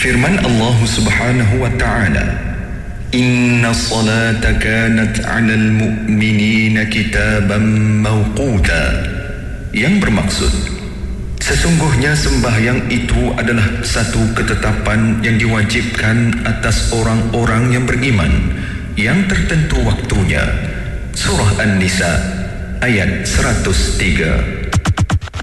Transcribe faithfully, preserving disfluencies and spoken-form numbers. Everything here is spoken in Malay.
Firman Allah Subhanahu wa taala, "Inna salata kanat 'alal mu'minina kitaban mawquta." Yang bermaksud, sesungguhnya sembahyang itu adalah satu ketetapan yang diwajibkan atas orang-orang yang beriman, yang tertentu waktunya. Surah An-Nisa ayat seratus tiga.